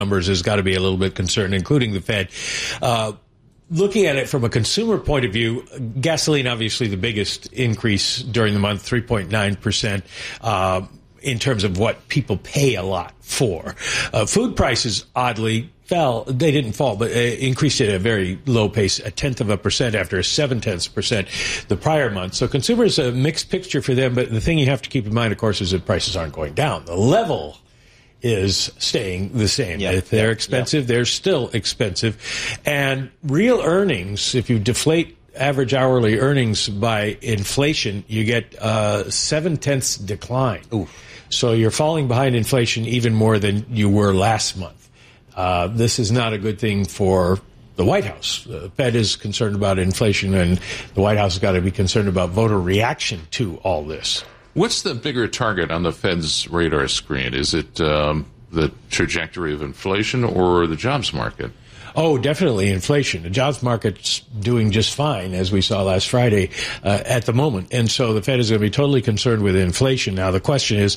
numbers has got to be a little bit concerned, including the Fed. Looking at it from a consumer point of view, gasoline, obviously the biggest increase during the month, 3.9%, in terms of what people pay a lot for. Food prices, oddly, fell. They didn't fall, but increased at a very low pace, 0.1% after a 0.7% the prior month. So consumers, a mixed picture for them, but the thing you have to keep in mind, of course, is that prices aren't going down. The level is staying the same. If they're expensive, they're still expensive. And real earnings, if you deflate average hourly earnings by inflation, you get 0.7 decline. Oof. So you're falling behind inflation even more than you were last month. This is not a good thing for the White House. The Fed is concerned about inflation, and the White House has got to be concerned about voter reaction to all this. What's the bigger target on the Fed's radar screen? Is it the trajectory of inflation or the jobs market? Oh, definitely inflation. The jobs market's doing just fine, as we saw last Friday, at the moment. And so the Fed is going to be totally concerned with inflation. Now, the question is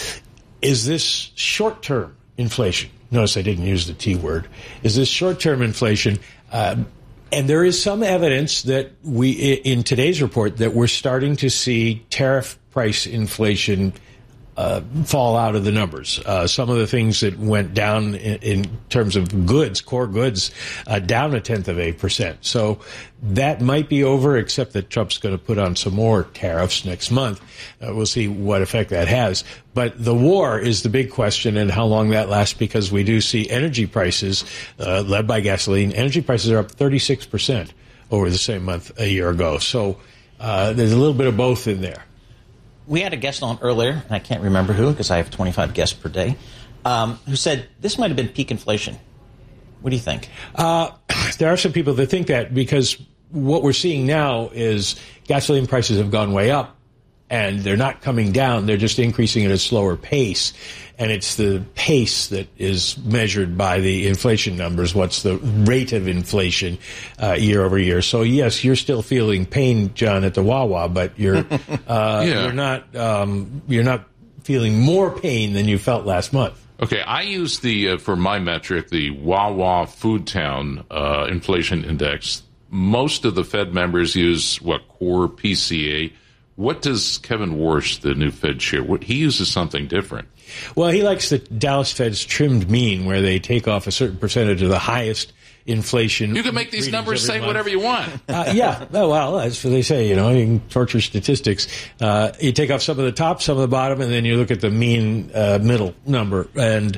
this short-term inflation? Notice I didn't use the T word. Is this short-term inflation? And there is some evidence that in today's report, that we're starting to see tariff price inflation fall out of the numbers. Some of the things that went down in terms of goods, core goods, down 0.1%. So that might be over, except that Trump's going to put on some more tariffs next month. We'll see what effect that has. But the war is the big question, and how long that lasts, because we do see energy prices, led by gasoline. Energy prices are up 36% over the same month a year ago. So there's a little bit of both in there. We had a guest on earlier, and I can't remember who, because I have 25 guests per day, who said this might have been peak inflation. What do you think? There are some people that think that, because what we're seeing now is gasoline prices have gone way up, and they're not coming down. They're just increasing at a slower pace. And it's the pace that is measured by the inflation numbers. What's the rate of inflation year over year? So, yes, you're still feeling pain, John, at the Wawa, but you're you're not feeling more pain than you felt last month. Okay, I use for my metric, the Wawa Foodtown inflation index. Most of the Fed members use core PCA. What does Kevin Warsh, the new Fed chair, he uses something different? Well, he likes the Dallas Fed's trimmed mean, where they take off a certain percentage of the highest inflation. You can make these numbers say whatever you want. Yeah. Oh, well, that's what they say. You can torture statistics. You take off some of the top, some of the bottom, and then you look at the mean middle number. And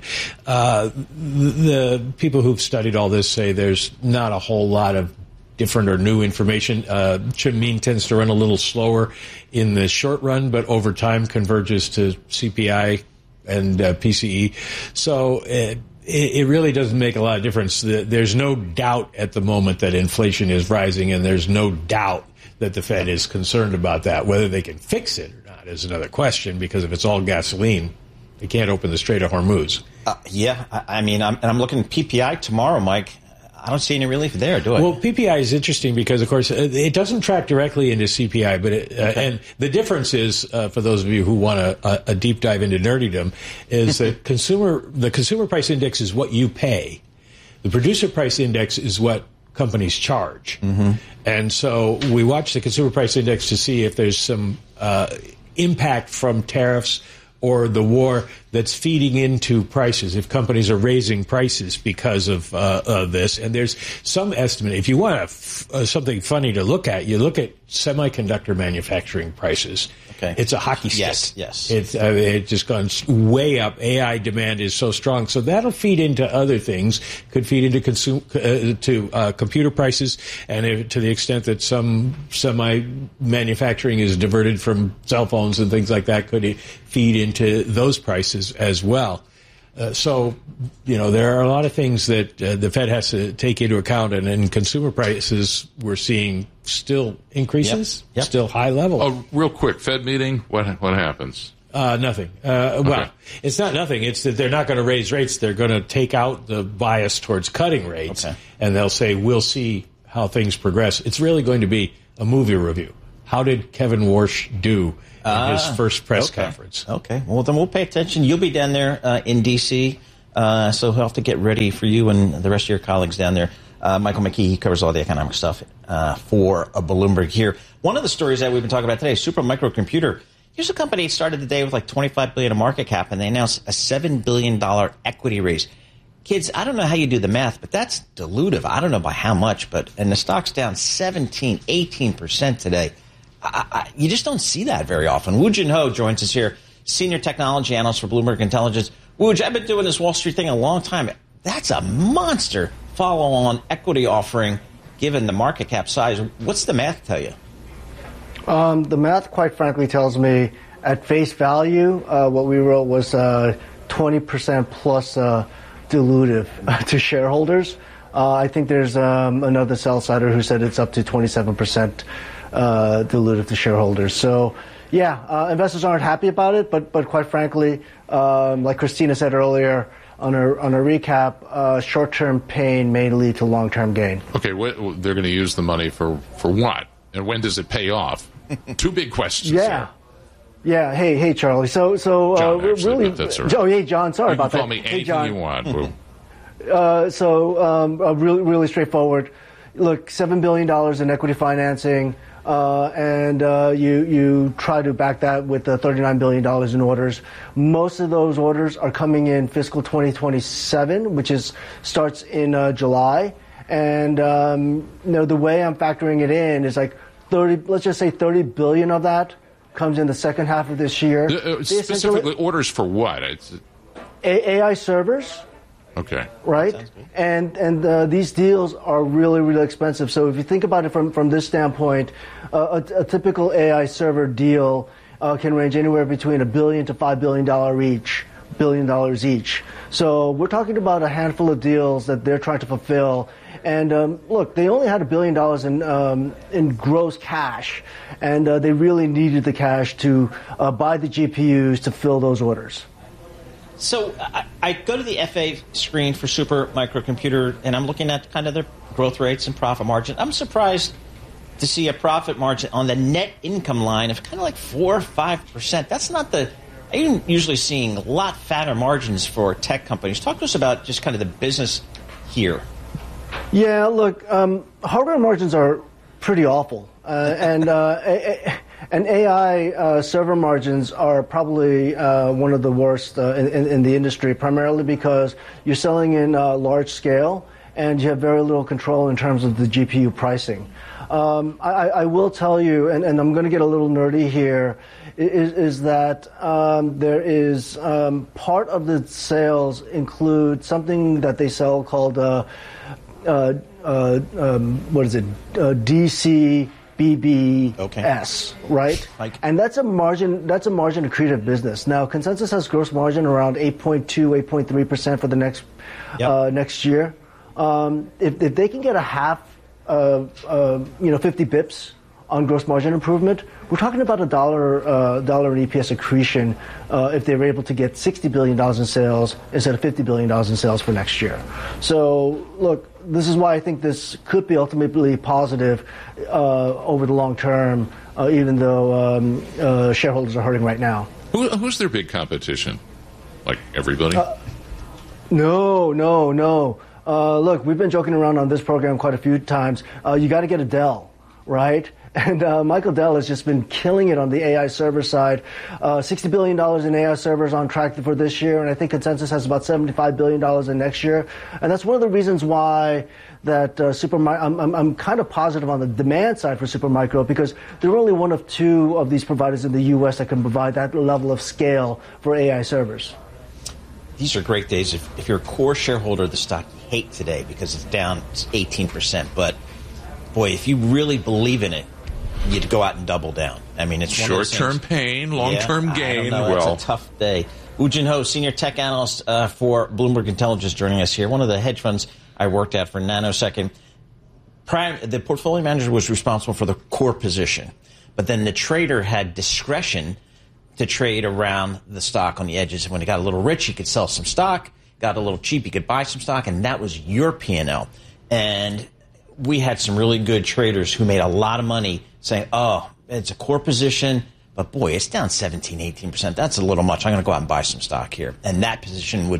the people who've studied all this say there's not a whole lot of different or new information. Trim mean tends to run a little slower in the short run, but over time converges to CPI and PCE. So it really doesn't make a lot of difference. There's no doubt at the moment that inflation is rising, and there's no doubt that the Fed is concerned about that. Whether they can fix it or not is another question, because if it's all gasoline, they can't open the Strait of Hormuz. I'm looking at PPI tomorrow, Mike. I don't see any relief there, do I? Well, PPI is interesting because, of course, it doesn't track directly into CPI, but and the difference is, for those of you who want a deep dive into nerdydom, is that the consumer price index is what you pay. The producer price index is what companies charge. Mm-hmm. And so we watch the consumer price index to see if there's some impact from tariffs or the war that's feeding into prices, if companies are raising prices because of this. And there's some estimate. If you want something funny to look at, you look at semiconductor manufacturing prices. Okay. It's a hockey stick. Yes. It's just gone way up. AI demand is so strong. So that'll feed into other things, could feed into computer prices, and to the extent that some semi-manufacturing is diverted from cell phones and things like that, could feed into those prices as well. So, there are a lot of things that the Fed has to take into account, and in consumer prices, we're seeing still increases, still high level. Oh, real quick, Fed meeting, what happens? Nothing. Okay. Well, it's not nothing. It's that they're not going to raise rates. They're going to take out the bias towards cutting rates, and they'll say, we'll see how things progress. It's really going to be a movie review. How did Kevin Warsh do in his first press conference? Okay. Well, then we'll pay attention. You'll be down there in D.C. So he'll have to get ready for you and the rest of your colleagues down there. Michael McKee, he covers all the economic stuff for Bloomberg here. One of the stories that we've been talking about today, Supermicro Computer. Here's a company that started the day with like $25 billion of market cap, and they announced a $7 billion equity raise. Kids, I don't know how you do the math, but that's dilutive. I don't know by how much, and the stock's down 17, 18% today. You just don't see that very often. Woo Jin Ho joins us here, senior technology analyst for Bloomberg Intelligence. Wooj, I've been doing this Wall Street thing a long time. That's a monster follow-on equity offering, given the market cap size. What's the math tell you? The math, quite frankly, tells me at face value, what we wrote was 20% plus dilutive to shareholders. I think there's another sell-sider who said it's up to 27% dilutive to shareholders. So, yeah, investors aren't happy about it, but quite frankly, like Christina said earlier, on a recap, short-term pain may lead to long-term gain. Okay, they're going to use the money for what? And when does it pay off? Two big questions. Yeah. Yeah. Hey, Charlie. So John, really. That's right. Oh, hey, John. Sorry about that. Call me anything you want. Really straightforward. Look, $7 billion in equity financing, and you try to back that with the $39 billion in orders. Most of those orders are coming in fiscal 2027, which starts in July. And the way I'm factoring it in is like 30. Let's just say 30 billion of that comes in the second half of this year. Specifically, orders for what? AI servers. Okay. Right? And these deals are really, really expensive. So if you think about it from this standpoint, a typical AI server deal can range anywhere between $1 billion to $5 billion each. So we're talking about a handful of deals that they're trying to fulfill. And look, they only had $1 billion in gross cash, and they really needed the cash to buy the GPUs to fill those orders. So I go to the FA screen for Supermicro Computer, and I'm looking at kind of their growth rates and profit margin. I'm surprised to see a profit margin on the net income line of kind of like 4 or 5%. That's not I'm usually seeing a lot fatter margins for tech companies. Talk to us about just kind of the business here. Yeah, look, hardware margins are pretty awful, and AI server margins are probably one of the worst in the industry, primarily because you're selling in large scale and you have very little control in terms of the GPU pricing. I will tell you, and I'm going to get a little nerdy here, is that there is part of the sales include something that they sell called what is it? DCBBS, right? And that's a margin accretive business. Now, Consensus has gross margin around 8.2, 8.3% for the next year. If they can get a half 50 bips on gross margin improvement, we're talking about $1 in EPS accretion if they were able to get $60 billion in sales instead of $50 billion in sales for next year. So, look, this is why I think this could be ultimately positive over the long term, even though shareholders are hurting right now. Who's their big competition? Like everybody? No. Look, we've been joking around on this program quite a few times. You got to get a Dell, right? And Michael Dell has just been killing it on the AI server side. $60 billion in AI servers on track for this year, and I think Consensus has about $75 billion in next year. And that's one of the reasons why that I'm kind of positive on the demand side for Supermicro, because they're only one of two of these providers in the U.S. that can provide that level of scale for AI servers. These are great days. If you're a core shareholder of the stock, you hate today because it's down 18%. But, boy, if you really believe in it, you'd go out and double down. I mean, it's short-term pain, long-term gain. Well, it's a tough day. Woo Jin Ho, senior tech analyst for Bloomberg Intelligence, joining us here. One of the hedge funds I worked at for Nanosecond. The portfolio manager was responsible for the core position, but then the trader had discretion to trade around the stock on the edges. When it got a little rich, he could sell some stock. Got a little cheap, he could buy some stock, and that was your P&L. And we had some really good traders who made a lot of money saying, oh, it's a core position, but boy, it's down 17, 18%. That's a little much. I'm going to go out and buy some stock here. And that position would be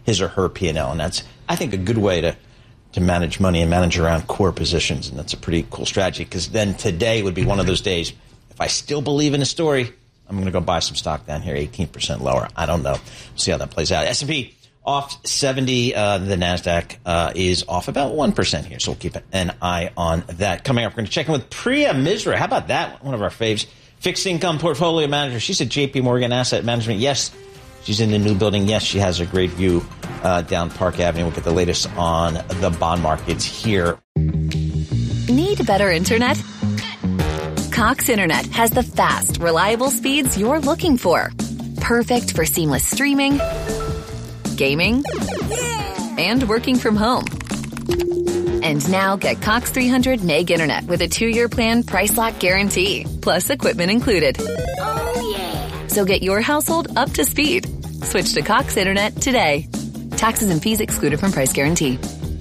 his or her P&L. And that's, I think, a good way to manage money and manage around core positions. And that's a pretty cool strategy, because then today would be one of those days, if I still believe in a story, I'm going to go buy some stock down here, 18% lower. I don't know. We'll see how that plays out. S&P off 70. The NASDAQ is off about 1% here. So we'll keep an eye on that. Coming up, we're going to check in with Priya Misra. How about that? One of our faves. Fixed income portfolio manager. She's at JP Morgan Asset Management. Yes, she's in the new building. Yes, she has a great view down Park Avenue. We'll get the latest on the bond markets here. Need better internet? Cox Internet has the fast, reliable speeds you're looking for. Perfect for seamless streaming, gaming, and working from home. And now get Cox 300 meg internet with a 2-year plan, price lock guarantee, plus equipment included. Oh, yeah. So get your household up to speed. Switch to Cox Internet today. Taxes and fees excluded from price guarantee.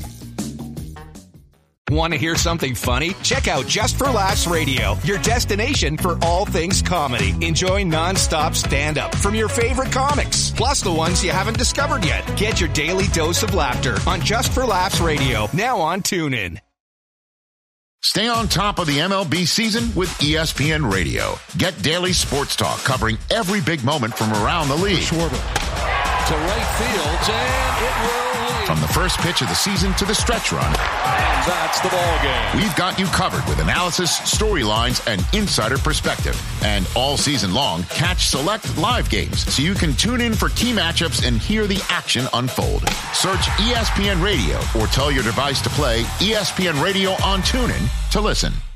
Want to hear something funny? Check out Just for Laughs Radio, your destination for all things comedy. Enjoy nonstop stand-up from your favorite comics, plus the ones you haven't discovered yet. Get your daily dose of laughter on Just for Laughs Radio, now on TuneIn. Stay on top of the MLB season with ESPN Radio. Get daily sports talk covering every big moment from around the league. Schwarber to right field, and it will lead. From the first pitch of the season to the stretch run. And that's the ball game. We've got you covered with analysis, storylines, and insider perspective. And all season long, catch select live games so you can tune in for key matchups and hear the action unfold. Search ESPN Radio or tell your device to play ESPN Radio on TuneIn to listen.